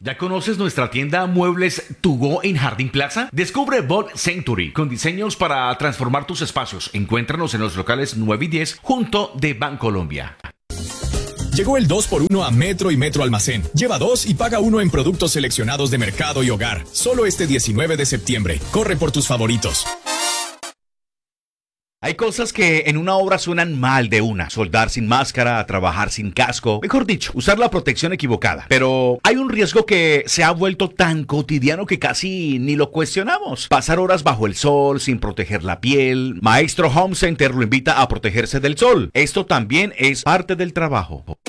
¿Ya conoces nuestra tienda Muebles To Go en Jardín Plaza? Descubre Bolt Century con diseños para transformar tus espacios. Encuéntranos en los locales 9 y 10 junto de Bancolombia. Llegó el 2x1 a Metro y Metro Almacén. Lleva 2 y paga 1 en productos seleccionados de mercado y hogar. Solo este 19 de septiembre. Corre por tus favoritos. Hay cosas que en una obra suenan mal de una. Soldar sin máscara, trabajar sin casco. Mejor dicho, usar la protección equivocada. Pero hay un riesgo que se ha vuelto tan cotidiano que casi ni lo cuestionamos. Pasar horas bajo el sol sin proteger la piel. Maestro Home Center lo invita a protegerse del sol. Esto también es parte del trabajo.